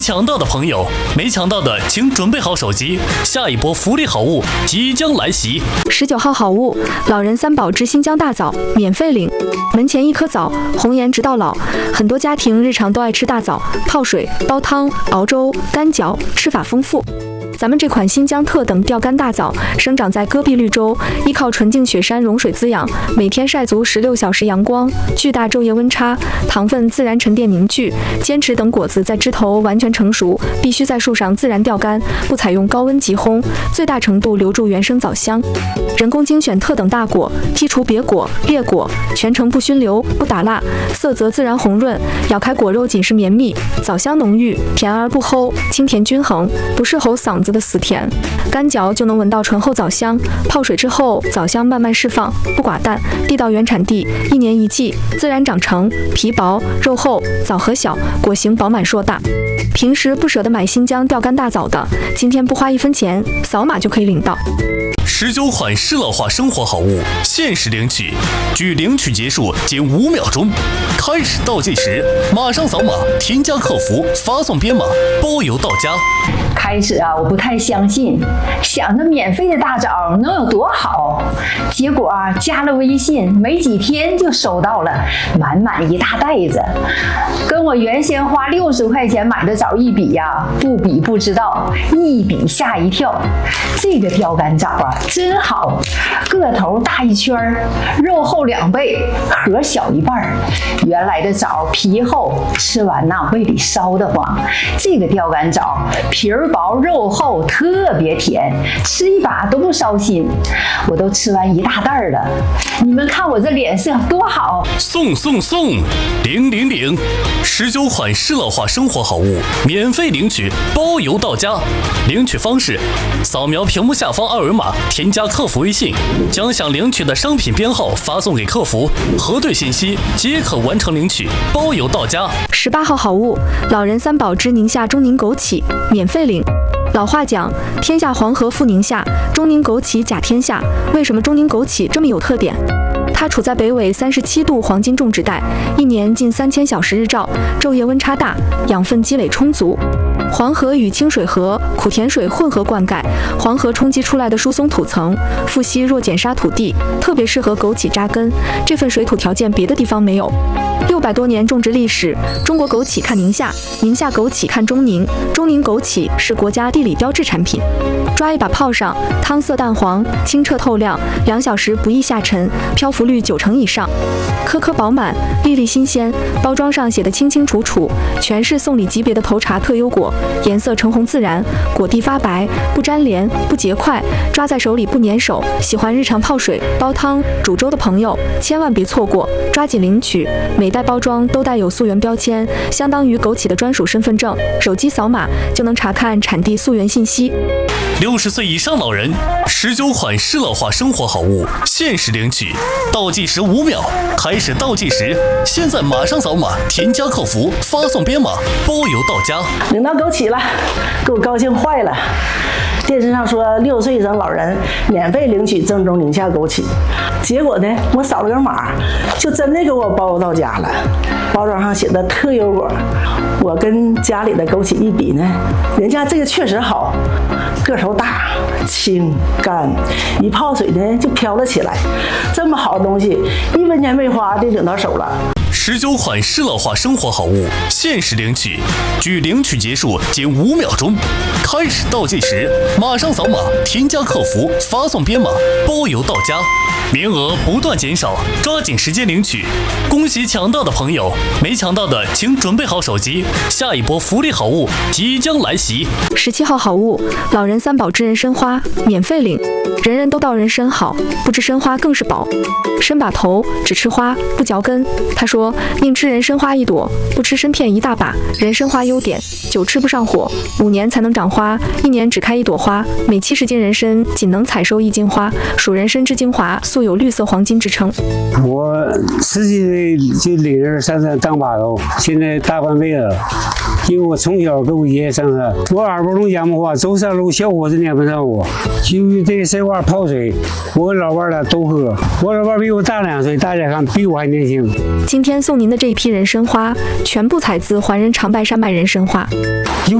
抢到的朋友，没抢到的请准备好手机，下一波福利好物即将来袭。 19号好物，老人三宝之新疆大枣，免费领。门前一颗枣，红颜直到老。很多家庭日常都爱吃大枣，泡水、煲汤、熬粥、干嚼，吃法丰富。咱们这款新疆特等钓竿大枣生长在戈壁绿洲，依靠纯净雪山融水滋养，每天晒足16小时阳光，巨大昼夜温差，糖分自然沉淀凝聚，坚持等果子在枝头完全成熟，必须在树上自然钓竿，不采用高温急烘，最大程度留住原生枣香。人工精选特等大果，剔除瘪果、裂果，全程不熏流、不打蜡，色泽自然红润，咬开果肉紧实绵密，枣香浓郁，甜而不齁，清甜均衡，不是齁嗓子的死甜。干嚼就能闻到醇厚枣香，泡水之后枣香慢慢释放，不寡淡，地道原产地，1年1季，自然长成，皮薄肉厚，枣核小，果形饱满硕大。平时不舍得买新疆钓竿大枣的，今天不花1分钱，扫码就可以领到。 19款适老化生活好物限时领取，距领取结束仅5秒钟，开始倒计时，马上扫码添加客服，发送编码，包邮到家。 开始啊，我不太相信，想着免费的大枣能有多好，结果啊，加了微信没几天就收到了满满一大袋子，跟我原先花60块钱买的枣一比呀，不比不知道，一比吓一跳。这个钓竿枣啊，真好，个头大1圈，肉厚2倍，核小1半。原来的枣皮厚，吃完呐胃里烧得慌。这个钓竿枣皮儿薄肉厚，特别甜，吃一把都不烧心。我都吃完1大袋了，你们看我这脸色多好！ 送领！19款适老化生活好物免费领取，包邮到家。领取方式：扫描屏幕下方2维码，添加客服微信，将想领取的商品编号发送给客服，核对信息即可完成领取，包邮到家。 18号好物，老人三宝之宁夏中宁枸杞，免费领。老话讲，天下黄河赴宁夏，中宁枸杞甲天下。为什么中宁枸杞这么有特点？它处在北纬37度黄金种植带，1年近3000小时日照，昼夜温差大，养分积累充足。黄河与清水河、苦甜水混合灌溉，黄河冲击出来的疏松土层，富硒弱碱沙土地，特别适合枸杞扎根。这份水土条件别的地方没有。600多年种植历史，中国枸杞看宁夏，宁夏枸杞看中宁，中宁枸杞是国家地理标志产品。抓一把泡上，汤色淡黄，清澈透亮，2小时不易下沉，漂浮率90%以上，颗颗饱满，粒粒新鲜。包装上写的清清楚楚，全是送礼级别的头茬特优果，颜色橙红自然，果蒂发白，不粘连，不结块，抓在手里不粘手。喜欢日常泡水、煲汤、煮粥的朋友，千万别错过，抓紧领取。每袋包装都带有溯源标签，相当于枸杞的专属身份证，手机扫码就能查看产地溯源信息。 60岁以上老人，19款适老化生活好物限时领取，倒计时5秒，开始倒计时，现在马上扫码添加客服，发送编码，包邮到家。 领到枸杞了，给我高兴坏了。电视上说60岁以上老人免费领取正宗宁夏枸杞，结果呢，我扫了个码，就真的给我包邮到家了。包装上写的特优果，我跟家里的枸杞一比呢，人家这个确实好，个头大、清干，一泡水呢就飘了起来。这么好的东西，1分钱没花就领到手了。 19款适老化生活好物限时领取，距领取结束仅5秒钟，开始倒计时，马上扫码添加客服，发送编码，包邮到家。名额不断减少，抓紧时间领取。恭喜抢到的朋友，没抢到的请准备好手机，下一波福利好物即将来袭。 17号好物，老人三宝之人参花，免费领。人人都道人参好，不知参花更是宝。参把头，只吃花不嚼根。他说宁吃人参花1朵，不吃参片一大把。人参花优点，久吃不上火，5年才能长花，1年只开1朵花。每70斤人参仅能采收1斤花，属人参之精华，素有绿色黄金之称。 我10几岁就领着上山当把头，现在大半辈子了。 因为我从小跟我爷爷生的，我耳朵聋哑巴话，走山路小伙子撵不上我。由于这水洼泡水，我跟老伴俩都喝。我老伴比我大2岁，大家看比我还年轻。 今天送您的这一批人参花，全部采自环人长白山脉人参花。